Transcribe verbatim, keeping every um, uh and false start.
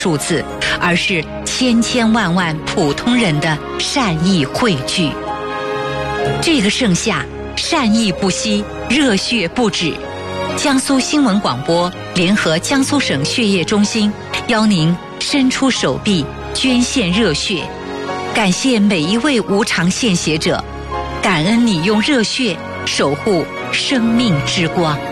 数字，而是千千万万普通人的善意汇聚。这个盛夏，善意不息，热血不止。江苏新闻广播联合江苏省血液中心，邀您伸出手臂捐献热血，感谢每一位无偿献血者，感恩你用热血守护生命之光。